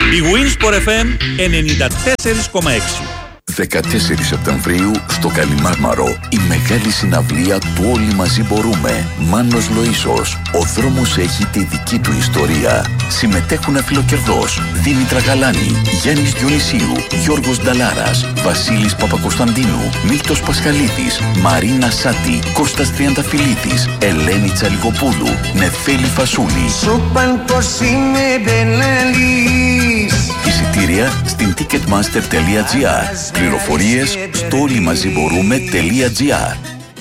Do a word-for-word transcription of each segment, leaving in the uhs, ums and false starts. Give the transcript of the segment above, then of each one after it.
Η Winsport εφ εμ ενενήντα τέσσερα κόμμα έξι. δεκατέσσερις Σεπτεμβρίου στο Καλιμάρμαρο η μεγάλη συναυλία του Όλοι Μαζί Μπορούμε. Μάνος Λοΐσος. Ο δρόμος έχει τη δική του ιστορία. Συμμετέχουν Αφιλοκερδός, Δήμητρα Γαλάνη, Γιάννης Διονυσίου, Γιώργος Νταλάρας, Βασίλης Παπακοσταντίνου, Μίλτος Πασχαλίδης, Μαρίνα Σάτη, Κώστας Τριανταφυλλίδης, Ελένη Τσαλικοπούλου, Νεφέλη Φασούλη. Σούπαν πως είμαι μπεναλής. Εισιτήρια στην ticketmaster τελεία τζι άρ. Πληροφορίες στο όλοιμαζιμπορούμε τελεία τζι άρ.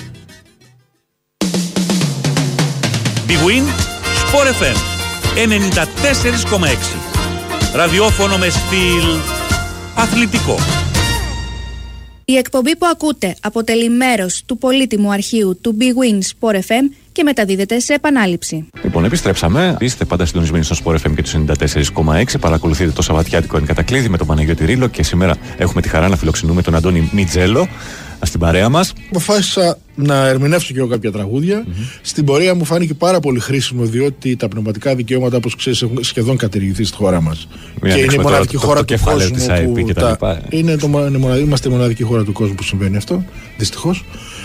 Big Win Sport εφ εμ ενενήντα τέσσερα κόμμα έξι. Ραδιόφωνο με στυλ αθλητικό. Η εκπομπή που ακούτε αποτελεί μέρος του πολύτιμου αρχείου του Big Win Sport εφ εμ και μεταδίδεται σε επανάληψη. Λοιπόν, επιστρέψαμε. Είστε πάντα συντονισμένοι στο Sport εφ εμ και του ενενήντα τέσσερα κόμμα έξι. Παρακολουθείτε το Σαββατιάτικο εν κατακλείδη με τον Παναγιώτη Ρήλο και σήμερα έχουμε τη χαρά να φιλοξενούμε τον Αντώνη Μιτζέλο στην παρέα μας. Αποφάσισα να ερμηνεύσω και εγώ κάποια τραγούδια. Mm-hmm. Στην πορεία μου φάνηκε πάρα πολύ χρήσιμο, διότι τα πνευματικά δικαιώματα, όπως ξέρεις, έχουν σχεδόν κατηργηθεί στη χώρα μας. Μην και είναι η μοναδική το, χώρα το, το του κόσμου. Της άι πι που και τα λοιπά. Είναι το, είναι, είμαστε η μοναδική χώρα του κόσμου που συμβαίνει αυτό, δυστυχώς.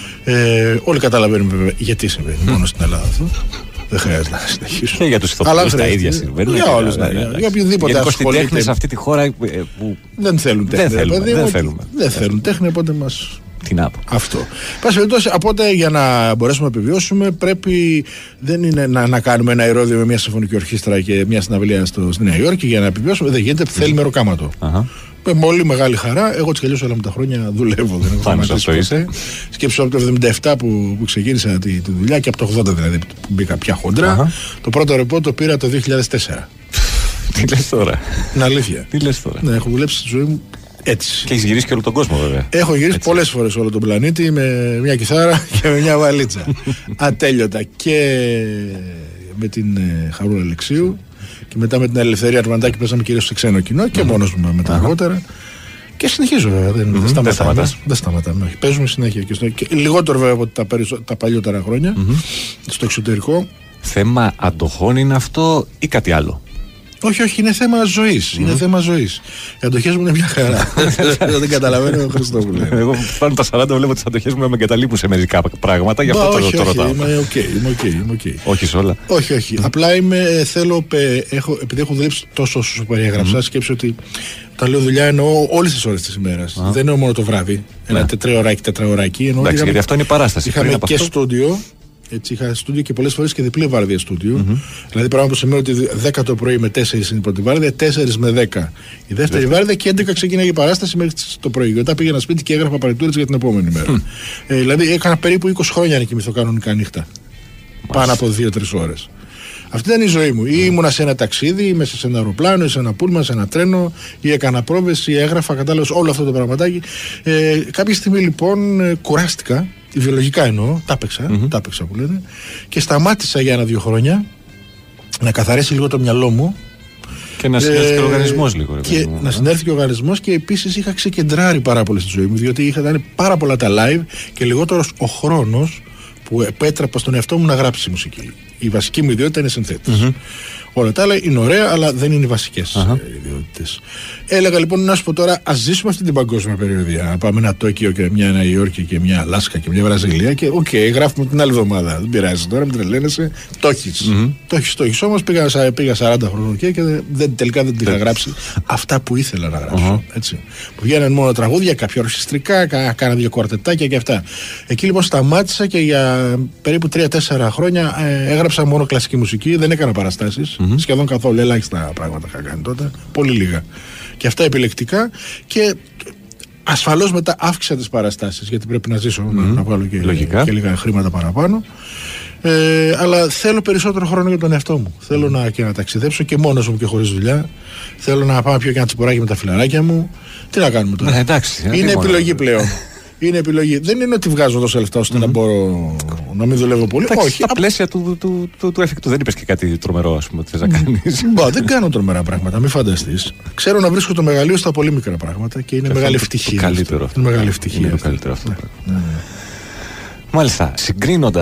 Ε, όλοι καταλαβαίνουμε βέβαια γιατί συμβαίνει mm. μόνο στην Ελλάδα αυτό. Δεν χρειάζεται να συνεχίσουμε. Και για τους ηθοποιούς τα ίδια συμβαίνουν. Για όλους, ναι. Για οποιοδήποτε ασχολείται. Οι τέχνες σε αυτή τη χώρα που δεν θέλουν τέχνη. Δεν θέλουμε. Δεν, δεν θέλουμε. δεν θέλουν τέχνη, οπότε μας. Τι να πω. Αυτό. Πάση περιπτώσει, οπότε για να μπορέσουμε να επιβιώσουμε, πρέπει δεν είναι να, να κάνουμε ένα ηρώδιο με μια συμφωνική ορχήστρα και μια συναυλία στο, στη Νέα Υόρκη για να επιβιώσουμε. Δεν γίνεται, θέλει μεροκάματο. Uh-huh. Με πολύ μεγάλη χαρά. Εγώ έτσι κι αλλιώς όλα με τα χρόνια δουλεύω. Δεν έχω σταματήσει ποτέ. Σκέψου από το εβδομήντα επτά που, που ξεκίνησα τη, τη δουλειά και από το ογδόντα δηλαδή που μπήκα πια χοντρά. Uh-huh. Το πρώτο ρεπό το πήρα το δύο χιλιάδες τέσσερα. Τι λες τώρα. Είναι αλήθεια. Τι λες τώρα. Ναι, έχω δουλέψει στη ζωή μου έτσι. Και έχεις γυρίσει και όλο τον κόσμο, βέβαια. Έχω γυρίσει πολλές φορές όλο τον πλανήτη με μια κιθάρα και με μια βαλίτσα. Ατέλειωτα. Και με την ε, Χαρούλα Αλεξίου και μετά με την Ελευθερία Αρμαντάκη πέσαμε κυρίως σε ξένο κοινό και mm-hmm. μόνος μου μετά αργότερα. Και συνεχίζω βέβαια. Δεν, mm-hmm. δεν σταματάμε. Δεν σταματάμε. Παίζουμε συνέχεια. Και στο, και λιγότερο βέβαια από τα, περισσο, τα παλιότερα χρόνια mm-hmm. στο εξωτερικό. Θέμα αντοχών είναι αυτό ή κάτι άλλο? Όχι, όχι, είναι θέμα ζωής. Mm. Είναι θέμα ζωής. Οι αντοχές μου είναι μια χαρά. Δεν καταλαβαίνω, Χριστόπουλε. Εγώ φτάνω τα σαράντα, βλέπω τις αντοχές μου να με εγκαταλείπουν σε μερικά πράγματα. Γι' αυτό το, όχι, το ρωτάω. Είμαι οκ, είμαι οκ. Είμαι okay. Όχι σε όλα. Όχι, όχι. Απλά είμαι, θέλω, έχω, επειδή έχω δουλέψει τόσο όσο σου περιέγραψα, mm. σκέψω ότι τα λέω δουλειά εννοώ όλες τις ώρες της ημέρας. Mm. Δεν εννοώ μόνο το βράδυ. Ένα ναι. τετραωράκι, τετραωράκι. Εντάξει, γιατί αυτό είναι η παράσταση. Είχαμε και στούντιο. Έτσι, είχα στούντιο και πολλές φορές και διπλή βάρδια στούντιο. Mm-hmm. Δηλαδή, πράγμα που σημαίνει ότι δέκα το πρωί με τέσσερα είναι η πρώτη βάρδια, τέσσερα με δέκα η δεύτερη βάρδια και έντεκα ξεκίνησε η παράσταση μέχρι το πρωί. Μετά πήγαινα σπίτι και έγραφα παρεκτούρες για την επόμενη μέρα. Mm. Ε, δηλαδή, έκανα περίπου είκοσι χρόνια να κοιμηθώ κανονικά νύχτα. Μάλιστα. Πάνω από δύο τρεις ώρες. Αυτή ήταν η ζωή μου. Mm. Ή ήμουνα σε ένα ταξίδι, ή μέσα σε ένα αεροπλάνο, ή σε ένα πούλμα, σε ένα τρένο, ή έκανα πρόβες, ή έγραφα, κατάλαβες όλο αυτό το πραγματάκι. Ε, κάποια στιγμή λοιπόν κουράστηκα. Βιολογικά εννοώ, τα έπαιξα, mm-hmm. τα έπαιξα που λένε, και σταμάτησα για ένα-δύο χρόνια να καθαρίσει λίγο το μυαλό μου. Και να συνέρθει ε, και ο οργανισμός λίγο. Ρε, και μου, να συνέρθει και ο οργανισμός και επίσης είχα ξεκεντράρει πάρα πολύ στη ζωή μου, διότι είχα κάνει πάρα πολλά τα live και λιγότερος ο χρόνος που επέτρεπα στον εαυτό μου να γράψει μουσική. Η βασική μου ιδιότητα είναι συνθέτης. Mm-hmm. Όλα τα άλλα είναι ωραία, αλλά δεν είναι οι βασικές uh-huh. ιδιότητες. Έλεγα λοιπόν να σου πω τώρα, ας ζήσουμε αυτή την παγκόσμια περιοδία. Να πάμε ένα Τόκιο και μια Νέα Υόρκη και μια Αλάσκα και μια Βραζιλία. Και οκ, okay, γράφουμε την άλλη εβδομάδα. Δεν πειράζει τώρα, μην τρελαίνεσαι. Το έχεις. Mm-hmm. Το έχεις, το έχεις. Όμως πήγα, πήγα σαράντα χρόνια και, και δεν, τελικά δεν είχα γράψει αυτά που ήθελα να γράψω. Uh-huh. Έτσι. Που βγαίναν μόνο τραγούδια, κάποια ορχιστρικά, κάνα δύο κουαρτετάκια και αυτά. Εκεί λοιπόν σταμάτησα και για περίπου τρία τέσσερα χρόνια ε, έγραψα μόνο κλασική μουσική, δεν έκανα παραστάσεις. Mm-hmm. Σχεδόν καθόλου, ελάχιστα πράγματα είχα κάνει τότε. Πολύ λίγα. Και αυτά επιλεκτικά. Και ασφαλώς μετά αύξησα τις παραστάσεις, γιατί πρέπει να ζήσω, mm-hmm. να, να βγάλω και, και λίγα χρήματα παραπάνω. Ε, αλλά θέλω περισσότερο χρόνο για τον εαυτό μου. Mm-hmm. Θέλω να, και να ταξιδέψω και μόνος μου και χωρίς δουλειά. Θέλω να πάω πιο και ένα τσιπουράκι με τα φιλαράκια μου. Τι να κάνουμε τώρα. Ε, εντάξει, είναι επιλογή πλέον. Είναι επιλογή. Δεν είναι ότι βγάζω τόσα λεφτά ώστε mm-hmm. να μπορώ να μην δουλεύω πολύ. Εντάξει, όχι. Στα απλά... πλαίσια του, του, του, του εφικτού. Δεν είπες και κάτι τρομερό, ας πούμε, ότι θες να κάνεις. Μπα, δεν κάνω τρομερά πράγματα, μην φανταστείς. Ξέρω να βρίσκω το μεγαλείο στα πολύ μικρά πράγματα και είναι μεγάλη ευτυχία. Καλύτερο αυτό. Είναι μεγάλη ευτυχία. Είναι το καλύτερο αυτό. Ναι, ναι, ναι. Μάλιστα, συγκρίνοντας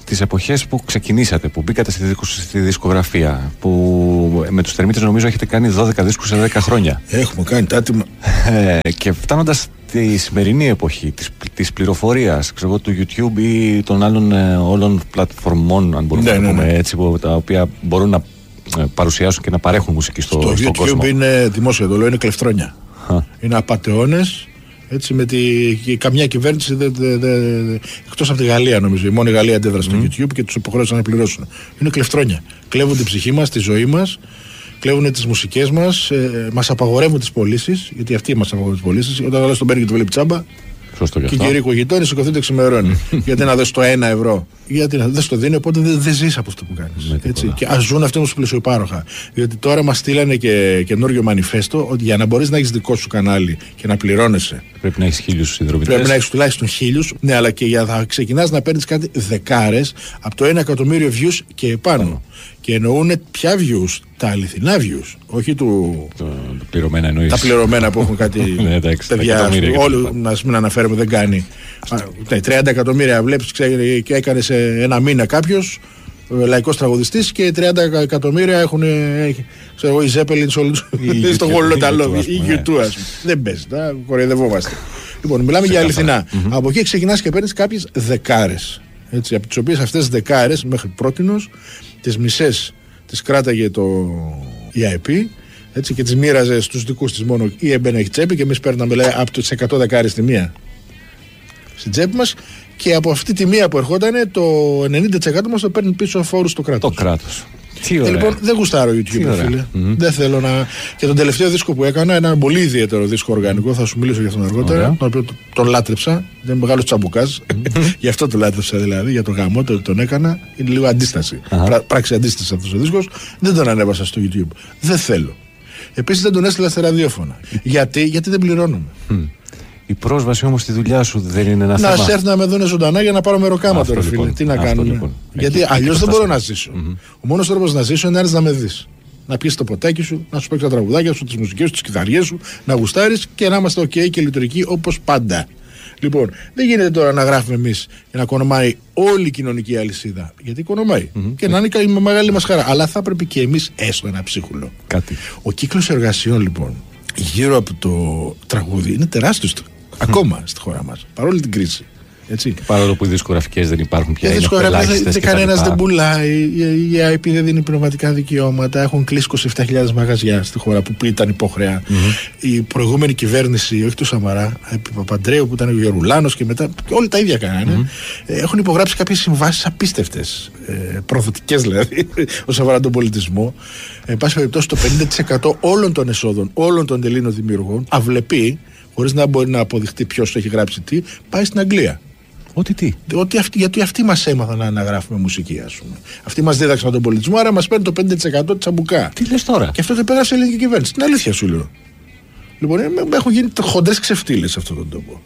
τις εποχές που ξεκινήσατε, που μπήκατε στη, δίσκο, στη δισκογραφία, που με τους Τερμίτες νομίζω έχετε κάνει δώδεκα δίσκους σε δέκα χρόνια. Έχουμε κάνει τάτιμα. Ε, και φτάνοντας στη σημερινή εποχή της, της πληροφορίας, ξέρω, του YouTube ή των άλλων ε, όλων πλατφορμών, αν μπορούμε ναι, να πούμε ναι, ναι. έτσι, που, τα οποία μπορούν να ε, παρουσιάσουν και να παρέχουν μουσική στο, στο στον YouTube κόσμο. YouTube είναι δημόσιο, το λέω, είναι κλεφτρόνια. Χα. Είναι απατεώνες. Έτσι, με τη, καμιά κυβέρνηση δε, δε, δε, εκτός από τη Γαλλία, νομίζω. Η μόνη Γαλλία αντέδρασε mm. στο YouTube και τους υποχρέωσαν να πληρώσουν. Είναι κλεφτρόνια. Κλέβουν την ψυχή μας, τη ζωή μας, κλέβουν τις μουσικές μας, ε, μας απαγορεύουν τις πωλήσεις. Γιατί αυτοί μας απαγορεύουν τις πωλήσεις. Όταν ο άλλος τον παίρνει και το βλέπει τσάμπα. Σωστό και η κυρία γειτόνι σηκωθείτε ξημερώνει. Γιατί να δώσει το ένα ευρώ. Γιατί να δεν το δίνει, οπότε δεν δε ζεις από αυτό που κάνεις. Και ας ζουν αυτοί όμως πλαισιοπάροχα. Διότι τώρα μας στείλανε και καινούριο μανιφέστο ότι για να μπορείς να έχεις δικό σου κανάλι και να πληρώνεσαι. Πρέπει να έχεις χίλιους συνδρομητές. Πρέπει να έχεις τουλάχιστον χίλιους. Ναι, αλλά και για να ξεκινάς να παίρνεις κάτι δεκάρες από το ένα εκατομμύριο views και επάνω. Oh. Και εννοούν ποια views, τα αληθινά views, όχι του. Το, το πληρωμένα εννοείς. Τα πληρωμένα που έχουν κάτι. Ναι, εντάξει, παιδιά, όλοι να μην αναφέρουμε, δεν κάνει. Ναι, τριάντα εκατομμύρια βλέπεις και έκανε σε ένα μήνα κάποιος λαϊκός τραγουδιστής και τριάντα εκατομμύρια έχουν. Ξέρω εγώ, οι Ζέπελιν στο γολοταλό. Η γιου τού, ας πούμε. Δεν παίζει, τα κοροϊδευόμαστε. Λοιπόν, μιλάμε για αληθινά. Από εκεί ξεκινάς και παίρνεις κάποιες δεκάρες. Έτσι, από τις οποίες αυτές τις δεκάρες μέχρι πρότινος τις μισές τις κράταγε το ι άι πι, έτσι, και τις μοίραζε στους δικούς της μόνο ή έμπαινε έχει τσέπη και εμείς παίρναμε λέει, από τις εκατό δεκάρες τη μία στην τσέπη μας και από αυτή τη μία που ερχόταν το ενενήντα τοις εκατό μας το παίρνει πίσω φόρους στο κράτος. Το κράτος. Τι ωραία. Ε, λοιπόν, δεν γουστάρω YouTube, φίλε. Mm-hmm. Δεν θέλω να. Και τον τελευταίο δίσκο που έκανα, ένα πολύ ιδιαίτερο δίσκο οργανικό, θα σου μιλήσω για αυτόν αργότερα. Okay. Τον οποίο τον λάτρεψα. Είναι μεγάλο τσαμπουκάς. Mm-hmm. Γι' αυτό τον λάτρεψα δηλαδή, για τον γαμό τον, τον έκανα. Είναι λίγο αντίσταση. Uh-huh. Πρά, πράξη αντίσταση αυτό ο δίσκος. Δεν τον ανέβασα στο YouTube. Δεν θέλω. Επίσης δεν τον έστειλα στα ραδιόφωνα. Γιατί, γιατί δεν πληρώνουμε. Mm. Η πρόσβαση όμως στη δουλειά σου δεν είναι ένα να θέμα. Να σε έρθει να με δουν ζωντανά για να πάρω μεροκάμα τώρα, φίλε. Τι να κάνουμε. Λοιπόν. Γιατί αλλιώς δεν μπορώ να ζήσω. Mm-hmm. Ο μόνος τρόπος να ζήσω είναι να έρθεις να με δεις. Να πιεις το ποτάκι σου, να σου παίξεις τα τραγουδάκια σου, τις μουσικές σου, τις κιθαριές σου, να γουστάρεις και να είμαστε OK και λειτουργικοί όπως πάντα. Λοιπόν, δεν γίνεται τώρα να γράφουμε εμείς και να κονομάει όλη η κοινωνική αλυσίδα. Γιατί κονομάει. Mm-hmm. Και να είναι η μεγάλη μας χαρά. Αλλά θα πρέπει και εμείς έστω ένα ψίχουλο. Κάτι. Ο κύκλος εργασιών λοιπόν γύρω από το τραγούδι είναι τεράστιος. Ακόμα στη χώρα μας, παρόλη την κρίση. Έτσι. Και παρόλο που οι δισκογραφικές δεν υπάρχουν πια, οι δισκογραφικές κανένας δεν πουλάει, η ι άι πι δεν δίνει πνευματικά δικαιώματα, έχουν κλείσει είκοσι επτά χιλιάδες μαγαζιά στη χώρα που ήταν υπόχρεα. Mm-hmm. Η προηγούμενη κυβέρνηση, όχι του Σαμαρά, επί Παπαντρέου που ήταν ο Γερουλάνος και μετά, και όλοι τα ίδια κάνανε, mm-hmm. έχουν υπογράψει κάποιες συμβάσεις απίστευτες, ε, προδοτικές δηλαδή, όσον αφορά τον πολιτισμό. Εν πάση περιπτώσει, το πενήντα τοις εκατό όλων των εσόδων, όλων των Ελλήνων δημιουργών, αυλεπεί, χωρίς να μπορεί να αποδειχτεί ποιος το έχει γράψει τι, πάει στην Αγγλία. Ότι τι. Ότι αυτοί, γιατί αυτοί μας έμαθαν να αναγράφουμε μουσική, ας πούμε. Αυτοί μας δίδαξαν τον πολιτισμό, άρα μας παίρνει το πενήντα τοις εκατό της τσαμπουκά. Τι λες τώρα. Και αυτό το πέρασε η ελληνική κυβέρνηση. Την αλήθεια σου λέω. Λοιπόν, έχουν γίνει χοντρές ξεφτύλες σε αυτόν τον τόπο.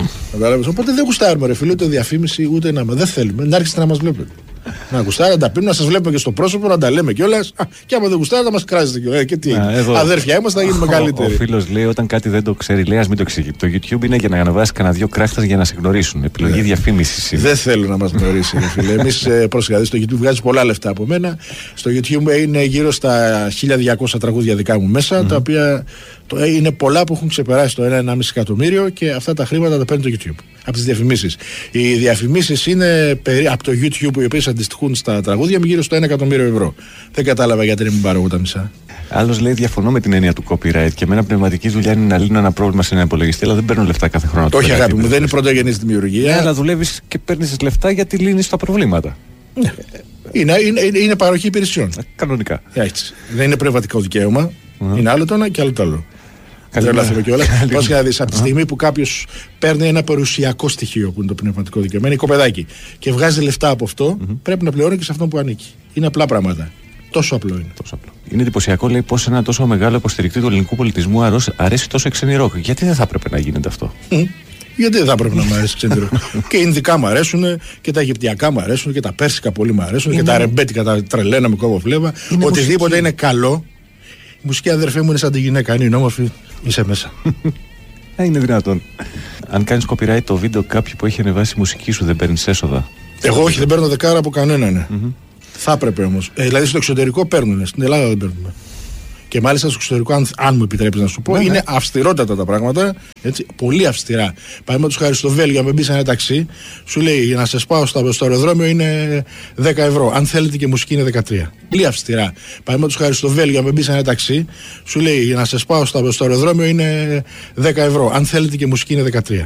Οπότε δεν γουστάρουμε, ρε φίλε, ούτε διαφήμιση, ούτε να. Δεν θέλουμε. Να άρχισετε να μας βλέπετε. Να γουστάρετε, να τα πίνουμε, να σας βλέπουμε και στο πρόσωπο, να τα λέμε κιόλας. Και άμα δεν γουστάρετε, να μας κράζετε κιόλας. Και τι. Α, εδώ... Αδέρφια είμαστε, θα γίνουμε καλύτεροι. Ο φίλος λέει: όταν κάτι δεν το ξέρει, λέει: ας μην το εξηγεί. Το YouTube είναι για να αναβάσει κανένα δύο κράχτες για να σε γνωρίσουν. Επιλογή διαφήμισης είναι. Δεν θέλω να μας γνωρίσει, ρε φίλε. Εμείς πρόσεχα, στο YouTube βγάζει πολλά λεφτά από μένα. Στο YouTube είναι γύρω στα χίλια διακόσια τραγούδια δικά μου μέσα, τα οποία είναι πολλά που έχουν ξεπεράσει το ένα με ένα κόμμα πέντε εκατομμύριο και αυτά τα χρήματα τα παίρνει το YouTube. Από τις διαφημίσεις. Οι διαφημίσεις είναι περί, από το YouTube, οι οποίες αντιστοιχούν στα τραγούδια, με γύρω στο ένα εκατομμύριο ευρώ. Δεν κατάλαβα γιατί δεν μην πάρω εγώ τα μισά. Άλλος λέει: διαφωνώ με την έννοια του copyright και εμένα πνευματική δουλειά είναι να λύνω ένα πρόβλημα σε ένα υπολογιστή, αλλά δεν παίρνω λεφτά κάθε χρόνο. Όχι, αγάπη μου, δεν είναι πρωτογενής δημιουργία. Ναι, αλλά δουλεύεις και παίρνεις λεφτά γιατί λύνεις τα προβλήματα. Ναι. Είναι, είναι, είναι, είναι παροχή υπηρεσιών. Κανονικά. Έτσι. Δεν είναι πνευματικό δικαίωμα. Mm. Είναι άλλο το ένα και άλλο το άλλο. Δεν λάθουμε κιόλα. Πώς να δεις, από τη στιγμή που κάποιος παίρνει ένα περιουσιακό στοιχείο που είναι το πνευματικό δικαίωμα, είναι κοπεδάκι, και βγάζει λεφτά από αυτό, mm-hmm. πρέπει να πληρώνει και σε αυτόν που ανήκει. Είναι απλά πράγματα. Τόσο απλό είναι. Τόσο απλό. Είναι εντυπωσιακό, λέει, πως ένα τόσο μεγάλο υποστηρικτή του ελληνικού πολιτισμού αρέσει τόσο η ξένη ροκ. Γιατί δεν θα έπρεπε να γίνεται αυτό. Mm. Γιατί δεν θα έπρεπε να μου αρέσει ξένη ροκ. Και Ινδικά μου αρέσουν, και τα Αιγυπτιακά μου αρέσουν, και τα Πέρσικα πολύ μου αρέσουν, είναι... και τα ρεμπέτικα, τα τρελένα με κόβο φλέβα. Οτιδήποτε μουσική. Είναι καλό. Η μουσική, αδερφέ μου, είναι σαν τη γυναίκα. Είναι όμορφη. Είσαι μέσα. Είναι δυνατόν. Αν κάνεις copyright το βίντεο κάποιου που έχει ανεβάσει μουσική σου, δεν παίρνεις έσοδα. Εγώ όχι, δεν παίρνω δεκάρα από κανέναν. Ναι. Mm-hmm. Θα έπρεπε όμως. Ε, δηλαδή στο εξωτερικό παίρνουν, στην Ελλάδα δεν παίρνουμε. Και μάλιστα στο εξωτερικό, αν, αν μου επιτρέπεις να σου πω, ναι, είναι ναι. αυστηρότατα τα πράγματα. Έτσι, πολύ αυστηρά. Παραδείγματος χάρη στο Βέλγιο, αν με μπει σε ένα ταξί, σου λέει για να σε πάω στο, στο αεροδρόμιο είναι δέκα ευρώ. Αν θέλετε και μουσική είναι δεκατρία. Πολύ αυστηρά. Παραδείγματος χάρη στο Βέλγιο, αν με μπει σε ένα ταξί, σου λέει για να σε πάω στο, στο αεροδρόμιο είναι δέκα ευρώ. Αν θέλετε και μουσική είναι δεκατρία.